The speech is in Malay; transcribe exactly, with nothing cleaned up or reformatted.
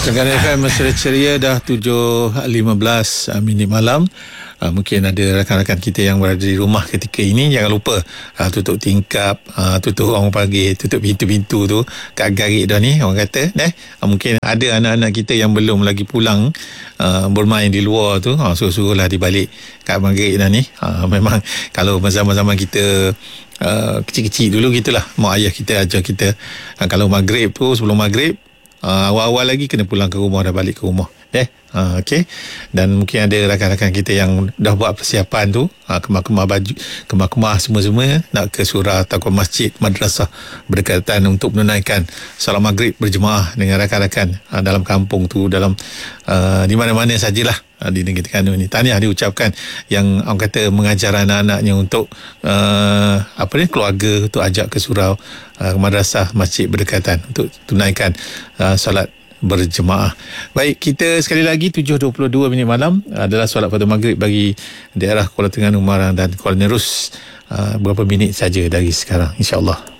Tengah F M Mesra Ceria dah tujuh lima belas minit malam. Uh, mungkin ada rakan-rakan kita yang berada di rumah ketika ini, jangan lupa uh, tutup tingkap, uh, tutup orang panggil, tutup pintu-pintu tu kat garik dah ni orang kata eh. Uh, mungkin ada anak-anak kita yang belum lagi pulang uh, bermain di luar tu, uh, suruh-suruhlah di balik kat garik dah ni. Uh, memang kalau zaman-zaman kita uh, kecil-kecil dulu gitulah, mak ayah kita ajar kita uh, kalau maghrib tu, sebelum maghrib uh, awal-awal lagi kena pulang ke rumah, dah balik ke rumah eh. Ha, okey. Dan mungkin ada rakan-rakan kita yang dah buat persiapan tu, ha, kemah-kemah baju, kemah-kemah semua-semua nak ke surau atau ke masjid, madrasah berdekatan untuk menunaikan solat maghrib berjemaah dengan rakan-rakan ha, dalam kampung tu, dalam uh, di mana-mana sajalah ha, di negeri Terengganu ni. Tahniah diucapkan yang orang kata mengajar anak-anaknya untuk uh, apa ni, keluarga tu ajak ke surau, uh, madrasah, masjid berdekatan untuk tunaikan uh, solat berjemaah. Baik, kita sekali lagi tujuh dua puluh dua minit malam adalah solat pada maghrib bagi daerah Kuala Terengganu, Marang dan Kuala Nerus. Uh, berapa minit saja dari sekarang, insya-Allah.